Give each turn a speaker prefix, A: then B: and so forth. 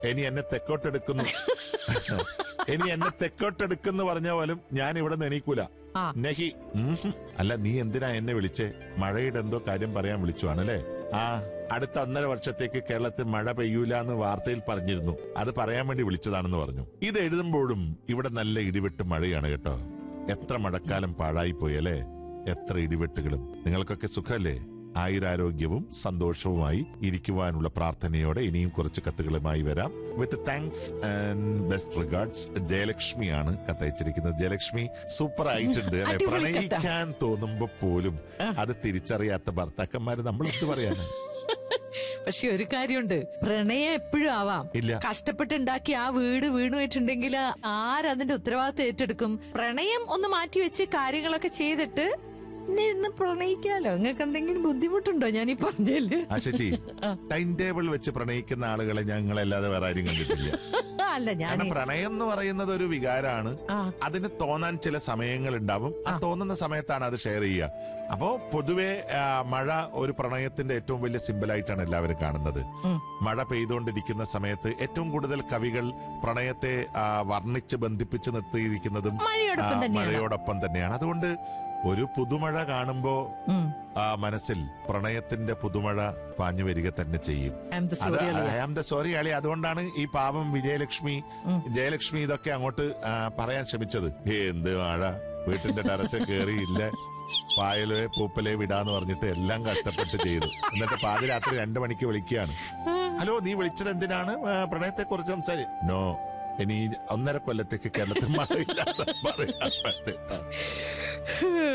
A: ഇനി എന്നെ തെക്കോട്ടെടുക്കുന്നു ഇനി എന്നെ തെക്കോട്ടെടുക്കുന്നു പറഞ്ഞ പോലും ഞാൻ ഇവിടെ നിന്ന് എണീക്കൂല. നഹി. അല്ല, നീ എന്തിനാ എന്നെ വിളിച്ചേ? മഴയുടെ എന്തോ കാര്യം പറയാൻ വിളിച്ചുവാണല്ലേ? അടുത്ത 1.5 വർഷത്തേക്ക് കേരളത്തിൽ മഴ പെയ്യൂല എന്ന് വാർത്തയിൽ പറഞ്ഞിരുന്നു. അത് പറയാൻ വേണ്ടി വിളിച്ചതാണെന്ന് പറഞ്ഞു. ഇത് എഴുതുമ്പോഴും ഇവിടെ നല്ല ഇടിവെട്ട് മഴയാണ് കേട്ടോ. എത്ര മഴക്കാലം പാഴായി പോയല്ലേ, എത്ര ഇടിവെട്ടുകളും. നിങ്ങൾക്കൊക്കെ സുഖമല്ലേ? ആയുരാരോഗ്യവും സന്തോഷവുമായി ഇരിക്കുവാനുള്ള പ്രാർത്ഥനയോടെ ഇനിയും കുറച്ച് കത്തുകളുമായി വരാം. വിത്ത് thanks and best regards. ജയലക്ഷ്മിയാണ് കത്തയച്ചിരിക്കുന്നത്. Jayalakshmi super ആയിട്ടുണ്ട് അല്ലെ? പ്രണയിക്കാൻ തോന്നുമ്പോ പോലും അത് തിരിച്ചറിയാത്ത ഭർത്താക്കന്മാര് നമ്മൾ എന്ത് പറയാനാ?
B: പക്ഷെ ഒരു കാര്യമുണ്ട്, പ്രണയം എപ്പോഴും ആവാം. കഷ്ടപ്പെട്ടുണ്ടാക്കി ആ വീട് വീണുപോയിട്ടുണ്ടെങ്കിൽ ആരതിന്റെ ഉത്തരവാദിത്തം ഏറ്റെടുക്കും? പ്രണയം ഒന്ന് മാറ്റിവെച്ച് കാര്യങ്ങളൊക്കെ ചെയ്തിട്ട് ഇന്ന് പ്രണയിക്കാലോ. നിങ്ങൾക്ക് എന്തെങ്കിലും ബുദ്ധിമുട്ടുണ്ടോ ഞാനീ പറഞ്ഞാല്?
A: ചേച്ചി, ടൈം ടേബിൾ വെച്ച് പ്രണയിക്കുന്ന ആളുകളെ ഞങ്ങളല്ലാതെ വേറെ ആരും കണ്ടിട്ടില്ല.
B: അല്ല, ഞാൻ
A: പ്രണയം എന്ന് പറയുന്നത് ഒരു വികാരമാണ്. അതിന് തോന്നാൻ ചില സമയങ്ങൾ ഉണ്ടാവും. ആ തോന്നുന്ന സമയത്താണ് അത് ഷെയർ ചെയ്യുക. അപ്പോ പൊതുവെ മഴ ഒരു പ്രണയത്തിന്റെ ഏറ്റവും വലിയ സിമ്പിളായിട്ടാണ് എല്ലാവരും കാണുന്നത്. മഴ പെയ്തുകൊണ്ടിരിക്കുന്ന സമയത്ത് ഏറ്റവും കൂടുതൽ കവികൾ പ്രണയത്തെ വർണ്ണിച്ച് ബന്ധിപ്പിച്ച് നിർത്തിയിരിക്കുന്നതും മഴയോടൊപ്പം തന്നെയാണ്. അതുകൊണ്ട് ഒരു പുതുമഴ കാണുമ്പോ മനസ്സിൽ പ്രണയത്തിന്റെ പുതുമഴ പാഞ്ഞു വരിക തന്നെ ചെയ്യും. ഐ ആം ദ സോറി അളി. അതുകൊണ്ടാണ് ഈ പാവം ജയലക്ഷ്മി ഇതൊക്കെ അങ്ങോട്ട് പറയാൻ ശ്രമിച്ചത്. എന്ത് മഴ, വീട്ടിന്റെ ടെറസിൽ കയറിയില്ല, പായലെ പൂപ്പലെ വിടാന്ന് പറഞ്ഞിട്ട് എല്ലാം കഷ്ടപ്പെട്ട് ചെയ്തു. എന്നിട്ട് പാതിരാത്രി 2 മണിക്ക് വിളിക്കുകയാണ്. ഹലോ, നീ വിളിച്ചത് എന്തിനാണ്? പ്രണയത്തെ കുറിച്ച് നോ, ഇനി 1.5 കൊല്ലത്തേക്ക് കേരളത്തിൽ മഴയില്ലാതെ പറയാൻ വേണ്ടിട്ടാണ്.